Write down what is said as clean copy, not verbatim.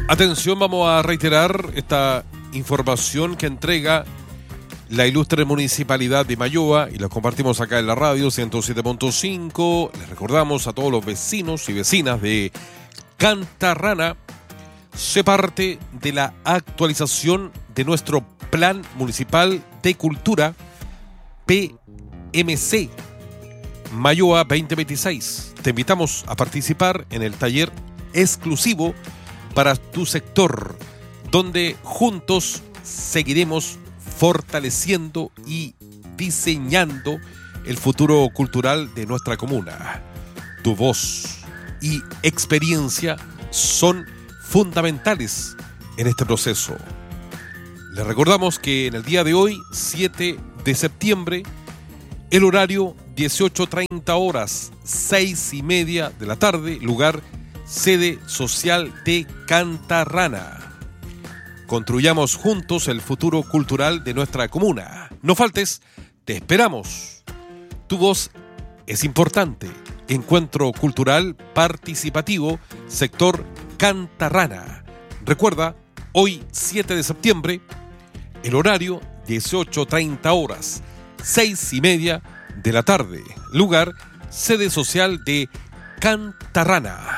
Atención, vamos a reiterar esta información que entrega la ilustre Municipalidad de Malloa y la compartimos acá en la radio 107.5. Les recordamos a todos los vecinos y vecinas de Cantarrana, se parte de la actualización de nuestro Plan Municipal de Cultura PMC Malloa 2026. Te invitamos a participar en el taller exclusivo para tu sector, donde juntos seguiremos fortaleciendo y diseñando el futuro cultural de nuestra comuna. Tu voz y experiencia son fundamentales en este proceso. Les recordamos que en el día de hoy, 7 de septiembre, el horario 18:30 horas, 6:30 de la tarde, lugar sede social de Cantarrana. Construyamos juntos el futuro cultural de nuestra comuna. No faltes, te esperamos. Tu voz es importante. Encuentro cultural participativo, sector Cantarrana. Recuerda, hoy 7 de septiembre, el horario 18:30 horas, 6:30 de la tarde, lugar sede social de Cantarrana.